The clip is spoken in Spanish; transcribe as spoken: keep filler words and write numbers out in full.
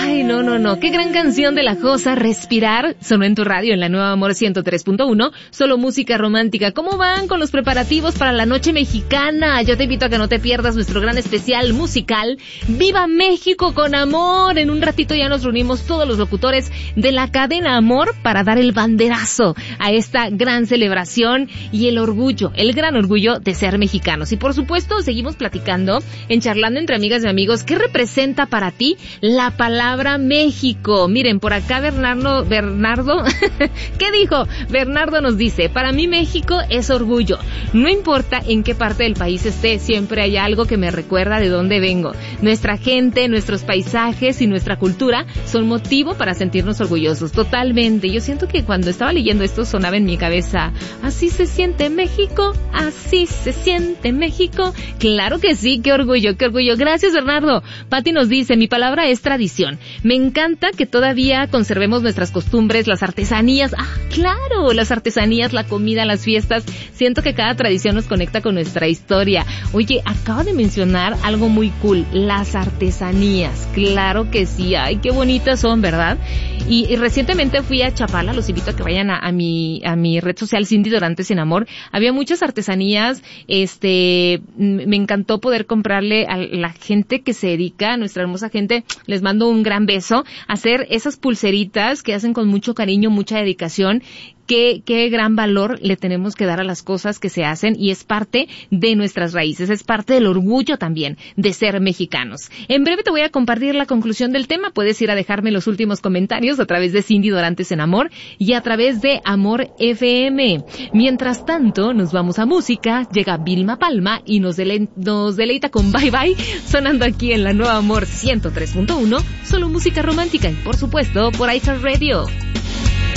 Ay, no, no, no. Qué gran canción de La Josa, Respirar. Sonó en tu radio en la Nueva Amor ciento tres punto uno. Solo música romántica. ¿Cómo van con los preparativos para la noche mexicana? Yo te invito a que no te pierdas nuestro gran especial musical. ¡Viva México con amor! En un ratito ya nos reunimos todos los locutores de la cadena Amor para dar el banderazo a esta gran celebración y el orgullo, el gran orgullo de ser mexicanos. Y por supuesto, seguimos platicando en Charlando entre Amigas y Amigos. ¿Qué representa para ti la palabra México? Miren, por acá Bernardo, Bernardo, ¿qué dijo? Bernardo nos dice, para mí México es orgullo. No importa en qué parte del país esté, siempre hay algo que me recuerda de dónde vengo. Nuestra gente, nuestros paisajes y nuestra cultura son motivo para sentirnos orgullosos. Totalmente. Yo siento que cuando estaba leyendo esto sonaba en mi cabeza, así se siente México, así se siente México. Claro que sí, qué orgullo, qué orgullo. Gracias, Bernardo. Pati nos dice, mi palabra es tradición. Me encanta que todavía conservemos nuestras costumbres, las artesanías. Ah, claro, las artesanías, la comida, las fiestas. Siento que cada tradición nos conecta con nuestra historia. Oye, acabo de mencionar algo muy cool, las artesanías. Claro que sí, ay, qué bonitas son, ¿verdad? Y, y recientemente fui a Chapala, los invito a que vayan a, a mi a mi red social Cindy Dorantes en Amor. Había muchas artesanías, este, me encantó poder comprarle a la gente que se dedica, a nuestra hermosa gente, les mando un gran beso, a hacer esas pulseritas que hacen con mucho cariño, mucha dedicación. Qué, qué gran valor le tenemos que dar a las cosas que se hacen y es parte de nuestras raíces, es parte del orgullo también de ser mexicanos. En breve te voy a compartir la conclusión del tema, puedes ir a dejarme los últimos comentarios a través de Cindy Dorantes en Amor y a través de Amor F M. Mientras tanto, nos vamos a música, llega Vilma Palma y nos, dele- nos deleita con Bye Bye, sonando aquí en la Nueva Amor ciento tres punto uno, solo música romántica y por supuesto por iHeartRadio.